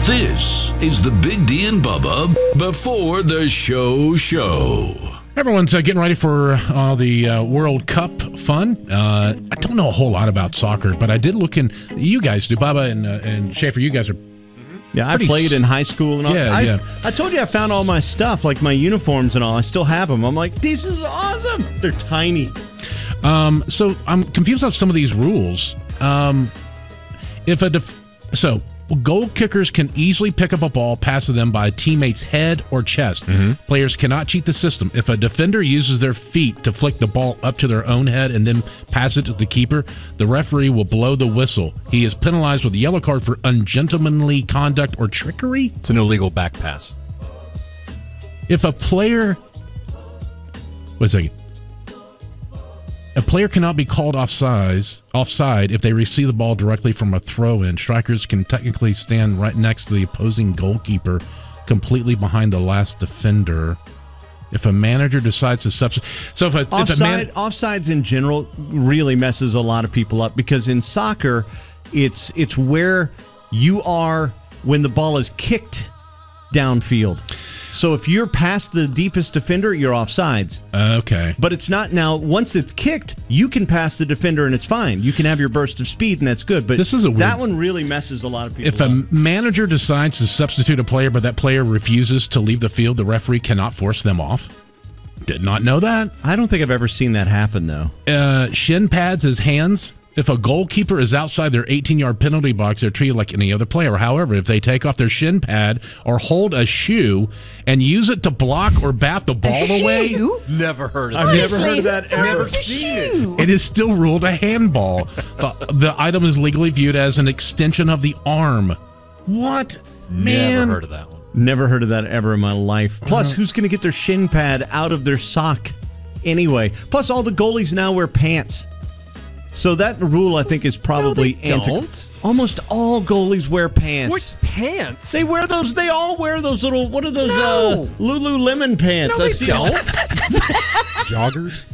This is the Big D and Bubba before the show. Everyone's getting ready for the World Cup fun. I don't know a whole lot about soccer, but I did look in. You guys do, Bubba and Schaefer. You guys are. Yeah, I played in high school and all. Yeah. I told you I found all my stuff, like my uniforms and all. I still have them. I'm like, this is awesome. They're tiny. So I'm confused on some of these rules. Goal kickers can easily pick up a ball, pass to them by a teammate's head or chest. Mm-hmm. Players cannot cheat the system. If a defender uses their feet to flick the ball up to their own head and then pass it to the keeper, the referee will blow the whistle. He is penalized with a yellow card for ungentlemanly conduct or trickery. It's an illegal back pass. If a player... Wait a second. A player cannot be called offside if they receive the ball directly from a throw-in. Strikers can technically stand right next to the opposing goalkeeper, completely behind the last defender. If a manager decides to substitute... So offsides in general really messes a lot of people up, because in soccer, it's where you are when the ball is kicked downfield. So if you're past the deepest defender, you're offsides. Okay. But it's not now. Once it's kicked, you can pass the defender and it's fine. You can have your burst of speed and that's good. But that one really messes a lot of people up. If a manager decides to substitute a player, but that player refuses to leave the field, the referee cannot force them off. Did not know that. I don't think I've ever seen that happen, though. Shin pads as hands. If a goalkeeper is outside their 18-yard penalty box, they're treated like any other player. However, if they take off their shin pad or hold a shoe and use it to block or bat the ball away... Never heard of that. I've never heard of that. I've never seen it. It is still ruled a handball. The item is legally viewed as an extension of the arm. What? Man. Never heard of that one. Never heard of that ever in my life. Plus, who's going to get their shin pad out of their sock anyway? Plus, all the goalies now wear pants. So that rule, I think, is probably don't. Almost all goalies wear pants. What pants? They wear those. They all wear those little. What are those? Lululemon pants. No, they don't. Joggers.